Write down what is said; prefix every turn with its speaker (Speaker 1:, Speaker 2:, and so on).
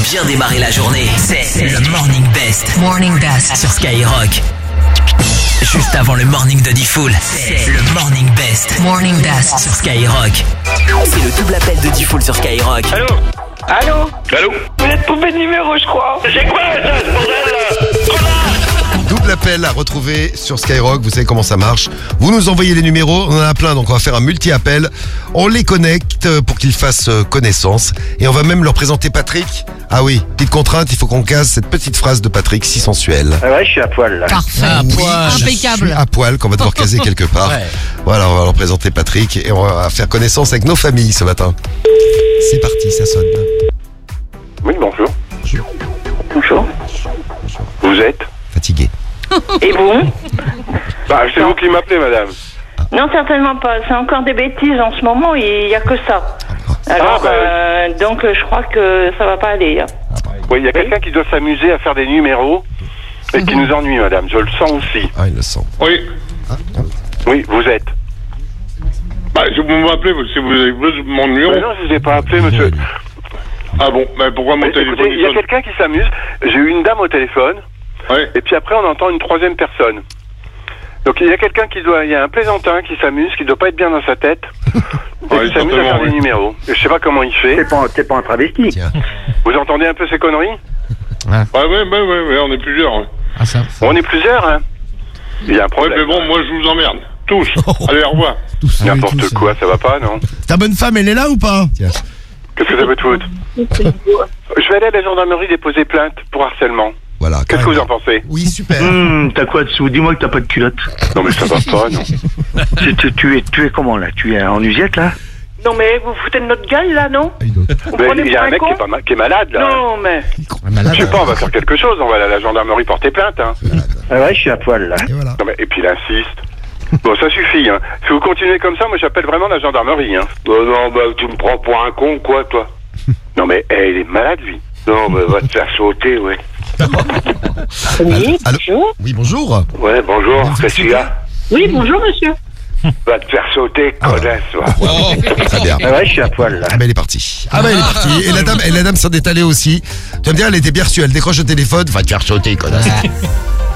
Speaker 1: bien démarrer la journée. C'est le Morning Best.
Speaker 2: Morning Best
Speaker 1: Sur Skyrock. Juste avant le morning de Diffoul, c'est le Morning Best.
Speaker 2: Morning Best
Speaker 1: Sur Skyrock. C'est le double appel de Diffoul sur Skyrock.
Speaker 3: Allô?
Speaker 4: Allô?
Speaker 3: Allô?
Speaker 4: Vous êtes mauvais numéro, je crois.
Speaker 3: C'est quoi ça, ce bordel-là?
Speaker 5: Double appel à retrouver sur Skyrock, vous savez comment ça marche. Vous nous envoyez les numéros, on en a plein, donc on va faire un multi-appel. On les connecte pour qu'ils fassent connaissance. Et on va même leur présenter Patrick. Ah oui, petite contrainte, il faut qu'on case cette petite phrase de Patrick si sensuelle.
Speaker 4: Ah ouais, je suis à poil là.
Speaker 2: Parfait. Impeccable.
Speaker 5: Je suis à poil qu'on va devoir caser quelque part.
Speaker 1: Ouais.
Speaker 5: Voilà, on va leur présenter Patrick et on va faire connaissance avec nos familles ce matin. C'est parti, ça sonne.
Speaker 3: Oui, bonjour.
Speaker 4: Bonjour.
Speaker 3: Vous êtes?
Speaker 5: Fatigué.
Speaker 4: Et vous?
Speaker 3: Bah, c'est vous qui m'appelez, madame.
Speaker 6: Non, certainement pas. C'est encore des bêtises en ce moment, il n'y a que ça. Alors, donc je crois que ça va pas aller. Hein.
Speaker 3: Oui, il y a quelqu'un qui doit s'amuser à faire des numéros et qui nous ennuie, madame. Je le sens aussi.
Speaker 5: Ah, il le sent.
Speaker 7: Oui.
Speaker 3: Oui, vous êtes.
Speaker 7: Bah, si vous m'appelez, si vous avez besoin de mon numéro.
Speaker 3: Mais non, je vous ai pas appelé, monsieur.
Speaker 7: Ah bon, mais pourquoi mon
Speaker 3: Mais
Speaker 7: téléphone
Speaker 3: écoutez, il y a quelqu'un qui s'amuse. J'ai eu une dame au téléphone.
Speaker 7: Ouais.
Speaker 3: Et puis après, on entend une troisième personne. Donc il y a quelqu'un il y a un plaisantin qui s'amuse, qui doit pas être bien dans sa tête, et
Speaker 7: Ouais,
Speaker 3: qui s'amuse à
Speaker 7: certainement,
Speaker 3: faire des
Speaker 7: ouais.
Speaker 3: numéros. Et je sais pas comment il fait.
Speaker 4: T'es pas un travesti.
Speaker 5: Tiens.
Speaker 3: Vous entendez un peu ces conneries?
Speaker 7: Ouais, on est plusieurs. Ouais.
Speaker 3: On est plusieurs, hein. Il y a un
Speaker 7: Ouais,
Speaker 3: problème.
Speaker 7: mais bon, moi je vous emmerde. Tous. Allez, au revoir.
Speaker 3: N'importe quoi, ça va pas, non?
Speaker 8: Ta bonne femme, elle est là ou pas?
Speaker 5: Tiens.
Speaker 3: Qu'est-ce que ça peut te foutre? Je vais aller à la gendarmerie déposer plainte pour harcèlement.
Speaker 5: Voilà.
Speaker 3: Qu'est-ce que vous en pensez?
Speaker 5: Oui, super.
Speaker 4: T'as quoi dessous? Dis-moi que t'as pas de culotte.
Speaker 3: Non mais ça va pas, non.
Speaker 4: Tu es comment là? Tu es en usette là?
Speaker 6: Non, mais vous foutez de notre gueule, là, non? Vous
Speaker 3: Mais
Speaker 6: prenez
Speaker 3: il y a
Speaker 6: pour
Speaker 3: un mec
Speaker 6: con?
Speaker 3: qui est malade, là.
Speaker 6: Non, mais...
Speaker 3: Je sais pas, on va faire quelque chose, on va aller à la gendarmerie porter plainte, hein.
Speaker 4: Ah ouais, je suis à poil là.
Speaker 5: Et voilà.
Speaker 3: Non, mais, et puis il insiste. Bon, ça suffit, hein. Si vous continuez comme ça, moi j'appelle vraiment la gendarmerie, hein.
Speaker 7: Non, bah, tu me prends pour un con, quoi, toi?
Speaker 3: Non mais, il est malade, lui.
Speaker 7: Non, bah, va te faire sauter, ouais.
Speaker 6: Oui,
Speaker 5: Allô?
Speaker 6: bonjour.
Speaker 5: Oui, bonjour.
Speaker 7: Ouais, bonjour, qu'est-ce qu'il y a?
Speaker 6: Oui, bonjour, monsieur.
Speaker 7: Va te faire sauter, connasse, toi.
Speaker 5: Très bien.
Speaker 4: Ah ouais, je suis à poil là.
Speaker 5: Ah ben elle est partie. Ah ben elle est partie. Et la dame s'en est allée aussi. Tu vas me dire, elle était bien reçue. Elle décroche le téléphone. Va te faire sauter, connasse.